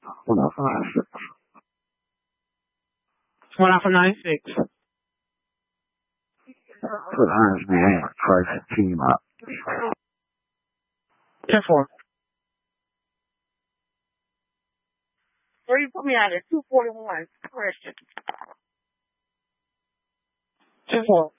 1 off of 96. 1 off of 96. Put irons in the air. Try to team up. 10-4. Where you put me at? 241. Question. 10-4.